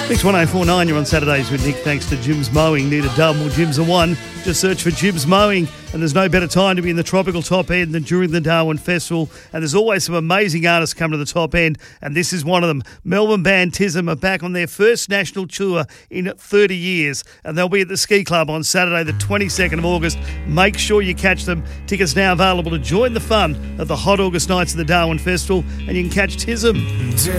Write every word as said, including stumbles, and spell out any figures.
Mix one oh four nine, you're on Saturdays with Nick, thanks to Jim's Mowing. Need a double, Jim's a one. Just search for Jim's Mowing, and there's no better time to be in the tropical top end than during the Darwin Festival. And there's always some amazing artists coming to the top end, and this is one of them. Melbourne band Tism are back on their first national tour in thirty years, and they'll be at the Ski Club on Saturday the twenty-second of August. Make sure you catch them. Tickets now available to join the fun of the hot August nights of the Darwin Festival, and you can catch Tism.